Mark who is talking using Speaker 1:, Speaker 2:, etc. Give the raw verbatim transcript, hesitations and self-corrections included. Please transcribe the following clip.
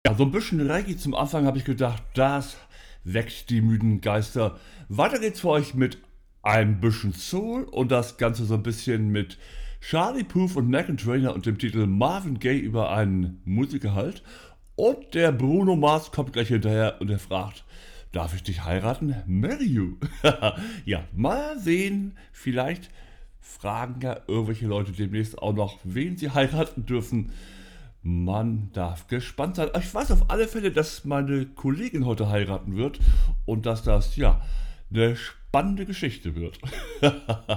Speaker 1: So ein bisschen Reggae zum Anfang habe ich gedacht, das weckt die müden Geister. Weiter geht's für euch mit ein bisschen Soul und das Ganze so ein bisschen mit Charlie Puth und Meghan Trainor und dem Titel Marvin Gaye über einen Musiker halt. Und der Bruno Mars kommt gleich hinterher und er fragt, darf ich dich heiraten? Marry you. Ja, mal sehen, vielleicht fragen ja irgendwelche Leute demnächst auch noch, wen sie heiraten dürfen. Man darf gespannt sein. Ich weiß auf alle Fälle, dass meine Kollegin heute heiraten wird und dass das, ja, eine spannende Geschichte wird.